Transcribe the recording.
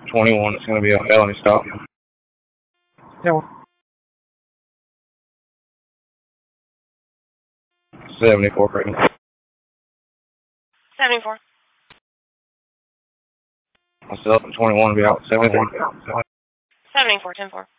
21, it's going to be a felony stop. Yeah. 74, correct. 74. Myself and 21 will be out. 74. 74, 10-4.